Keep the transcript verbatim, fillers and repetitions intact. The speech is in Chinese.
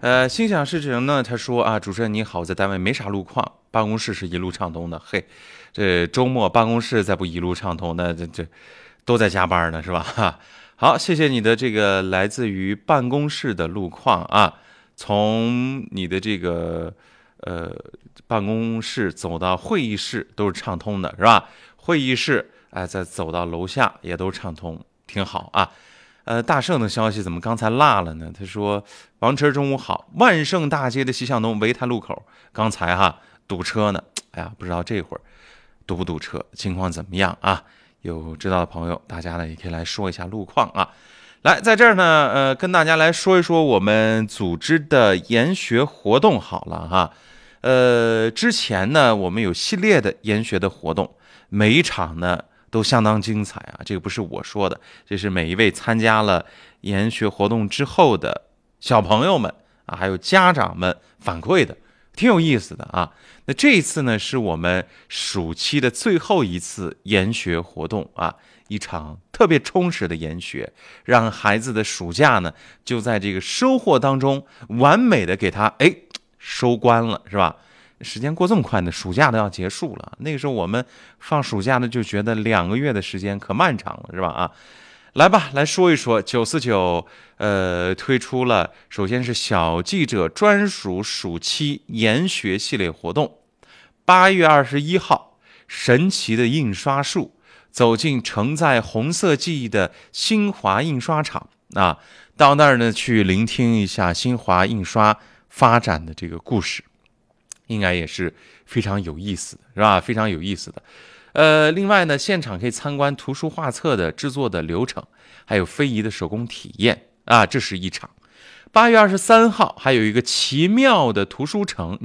呃，心想事成呢，他说啊，主持人你好，在单位没啥路况，办公室是一路畅通的。嘿，这周末办公室再不一路畅通，那这这都在加班呢，是吧？好，谢谢你的这个来自于办公室的路况啊，从你的这个呃办公室走到会议室都是畅通的，是吧？会议室哎，再走到楼下也都畅通，挺好啊。呃，大圣的消息怎么刚才落了呢？他说：“王晨中午好，万盛大街的西向东围潭路口，刚才哈堵车呢。哎呀，不知道这会儿堵不堵车，情况怎么样啊？有知道的朋友，大家呢也可以来说一下路况啊。来，在这儿呢，呃，跟大家来说一说我们组织的研学活动好了哈。呃，之前呢，我们有系列的研学的活动，每一场呢。”都相当精彩啊！这个不是我说的，这是每一位参加了研学活动之后的小朋友们啊，还有家长们反馈的，挺有意思的啊。那这一次呢，是我们暑期的最后一次研学活动啊，一场特别充实的研学，让孩子的暑假呢就在这个收获当中完美的给他哎收官了，是吧？时间过这么快呢，暑假都要结束了。那个时候我们放暑假呢，就觉得两个月的时间可漫长了，是吧？啊，来吧，来说一说九四九，呃，推出了首先是小记者专属暑期研学系列活动。八月二十一号，神奇的印刷术，走进承载红色记忆的新华印刷厂啊，到那儿呢去聆听一下新华印刷发展的这个故事。应该也是非常有意思的，是吧？非常有意思的。呃，另外呢，现场可以参观图书画册的制作的流程，还有非遗的手工体验啊，这是一场。八月二十三号还有一个奇妙的图书城。